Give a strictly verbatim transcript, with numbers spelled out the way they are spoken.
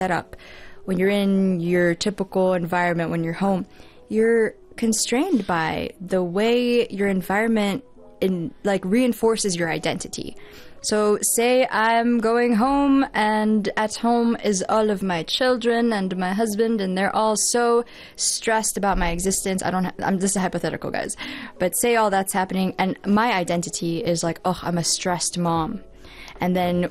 up. When you're in your typical environment, when you're home, you're constrained by the way your environment in like reinforces your identity. So say I'm going home, and at home is all of my children and my husband, and they're all so stressed about my existence. I don't ha- I'm just a hypothetical, guys. But say all that's happening, and my identity is like, oh, I'm a stressed mom. And then